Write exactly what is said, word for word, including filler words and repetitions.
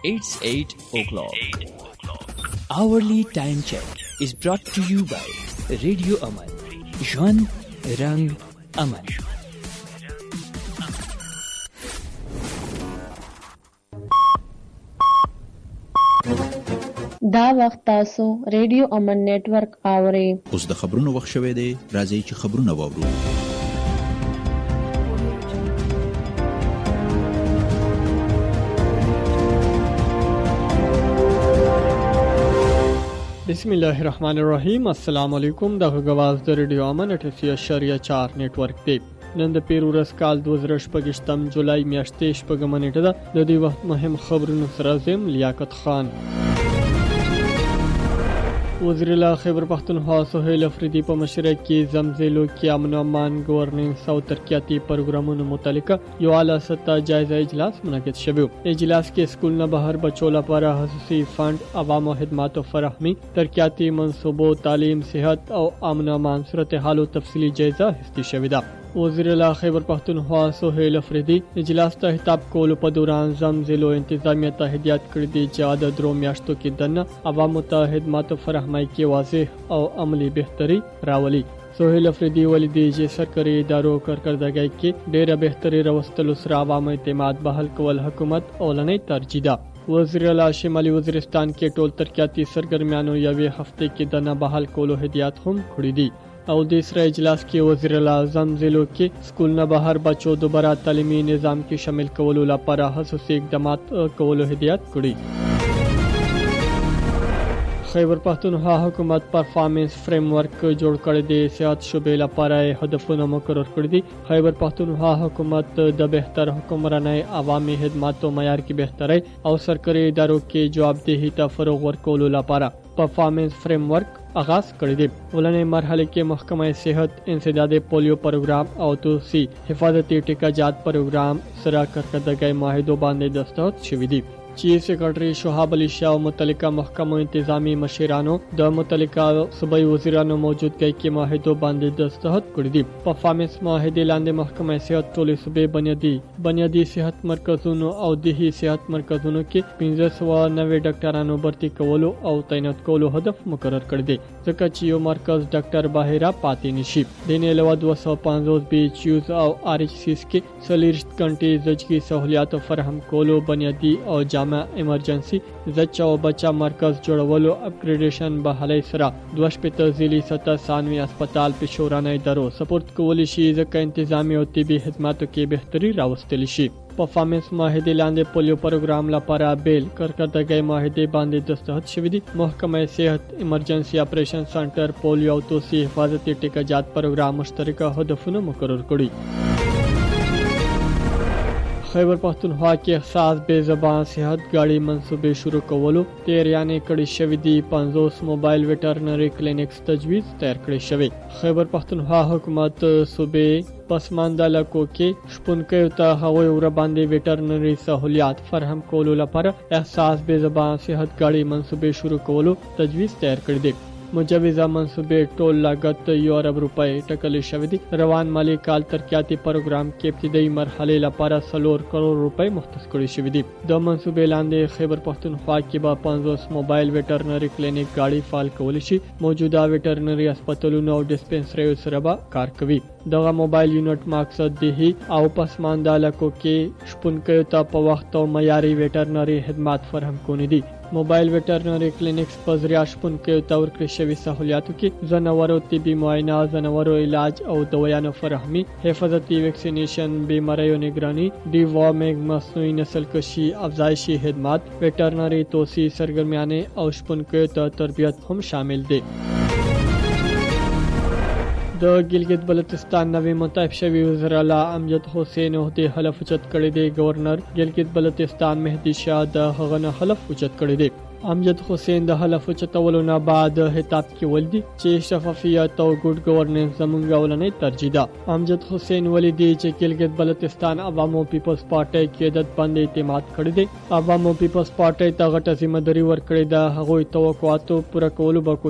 It's eight o'clock. Hourly time check is brought to you by Radio Aman. Jwan Rang Aman. دا وخت تاسو ریډیو امن نیټورک اورئ. اوس د خبرونو وخت شوی دی. راځئ چې خبرونه واورو. بسم الله الرحمن الرحیم. السلام علیکم. د غواز د ریډیو امن اټسیا شریعه چار نیټورک دی. نن د پیر ورځ کال دوه زره شپږم جولای میاشتې شپږم نیټه ده. د دې وخت مهم خبرونه سره زم لیاقت خان. وزیر اعلی خیبر پختونخوا سہیل افریدی په مشرۍ کې زمزیلو کې امن و امان گورننس او ترقیاتي پروګرامونو متعلق یو اعلی سطح جایزه اجلاس منعقد شوی. اجلاس کې سکول نه بهر بچو لپاره خصوصي فند، عوامو خدماتو فراهمي، ترقیاتي منصوبو، تعلیم، صحت او امن و امان صورتحال تفصیلی جایزه اخیستل شوې ده. وزیر اعلی خیبر پختونخوا سہیل افریدی اجلاس ته خطاب کولو په دوران زمزیلو انتظامیه ته هدایت کړی دی چې د درو میاشتو کې دنه عوامو ته خدماتو فراهمي کې واضح او عملی بهتري راولي. سہیل افریدی ولیدي چې سرکاري ادارو کارکردګۍ کې ډېره بهتري راوستلو سره عوامو اعتماد بحال کول حکومت اولنۍ ترجیح ده. وزیر اعلی شمالي وزیرستان کې ټول ترقیاتي سرګرمیانو یوې هفته کې دنه بحال کولو هدایت هم کړی دی. او د سره اجلاس کې وزیر اعظم ضلعو کې سکول نه بهر بچو دوباره تعلیمي نظام کې شامل کولو لپاره خصوصي اقدامات کولو هدایت کړی. خیبر پختونخوا حکومت پرفارمنس فریم ورک جوړ کړی دی. صحت شعبې لپاره هدفونه مقرر کړی دي. خیبر پختونخوا حکومت د بهتر حکمرانۍ، عوامي خدماتو معیار کې بهتري او سرکاري ادارو کې جوابدهي ته فروغ ورکولو لپاره پرفارمنس فریم ورک آغاز کړی دی. ولنې مرحله کې محکمه صحت، انسداد پولیو پروګرام او توسي حفاظتي ټیکه جات پروګرام سره کارکردګۍ معاهدو باندې دستخط شوي دي. چیف سیکرټري شهاب علي شاه او متعلقه محکمو انتظامی مشرانو د متعلقه صوبایي وزیرانو موجودګۍ کې معاهدو باندې دستخط کړي دي. پرفارمنس معاهدې لاندې محکمه صحت ټولې صوبې بنیادي بنیادي صحت مرکزونو او دهي صحت مرکزونو کې پنځه سوه نوي ډاکټرانو بھرتي کولو او تعینات کولو هدف مقرر کړی دی، ځکه چې یو مرکز ډاکټر باهره پاتې نشي. د نه علاوه دوه سوه پنځوس بي ایچ یوز او آر ایچ سیز کې څلوېښت غنټې زچګي سہولیات فراهم کولو، بنیادي او جامع ایمرجنسي زچا او بچا مرکز جوړولو، اپګریډیشن بحالي سره دوه شپېته ضلعي سطح ثانوي هسپتال پېښورانه ادارو سپورت کولی شي، ځکه انتظامی او طبي خدماتو کې بهتري راوستل شي. پرفارمنس معاهدې لاندې پولیو پروګرام لپاره بیل کارکردګۍ معاهدې باندې دستخط شوي دي. محکمه صحت ایمرجنسي اپریشن سنټر پولیو او توسي حفاظتي ټیکه جات پروګرام مشترکه هدفونه مقرر کړي. خیبر پختونخوا کې احساس بے زبان صحت ګاډي منصوبې شروع کولو تیاریانې کړې شوې دي. پنځوس موبایل ویټرنري کلینکس تجویز تیار کړی شوی. خیبر پختونخوا حکومت صوبې پسمانده علاقو کې شپونکیو ته هغوی ور باندې ویټرنري سہولیات فراهم کولو لپاره احساس بے زبان صحت ګاډي منصوبې شروع کولو تجویز تیار کړی دی. مجوزه منصوبې ټول لاګت یو ارب روپۍ ټاکل شوی دی. روان مالی کال ترقیاتي پروګرام کې ابتدایي مرحله لپاره څلور کروڑ روپۍ مختص کړي شوی دي. د منصوبې لاندې خیبر پختونخوا کې به پنځوس موبایل ویټرنري کلینیک ګاډي فعال کولی شي. موجوده ویټرنري هسپتالونو او ډسپنسریو سره به کار کوي. دغه موبایل یونټ مقصد دهي او پسمانده علاقو کې شپونکیو ته په وخت او معیاري ویټرنري خدمات فراهم کونې دي. موبایل ویټرنري کلینکس په ذریعه شپونکیو ته ورکړل شوي سہولیاتو کې ځناورو طبي معاینه، ځناورو علاج او دوایانو فراهمي، حفاظتي ویکسینیشن، بیماریو نگرانی، ډي وارمنګ، مصنوعي نسل کشي، افزایشي خدمات، ویټرنري توسي سرګرمیانې او شپونکیو ته تربیت هم شامل دي. د ګلګت بلتستان نوی منتخب شوی وزیر اعلی امجد حسین عہدې حلف اوچت کړی دی. گورنر ګلګت بلتستان مهدي شاه د هغه نه حلف اوچت کړی دی. امجد حسین د حلف اوچتولو نه بعد خطاب کې ولدي چې شفافیت او ګډ گورننس زموږ اولنۍ ترجیح ده. امجد حسین ولیدي چې ګلګت بلتستان عوامو پیپلز پارټي کې د باندې اعتماد کړی دی. عوامو پیپلز پارټي ته غټه ذمہ داری ورکړې ده. هغوی توقعاتو پوره کولو به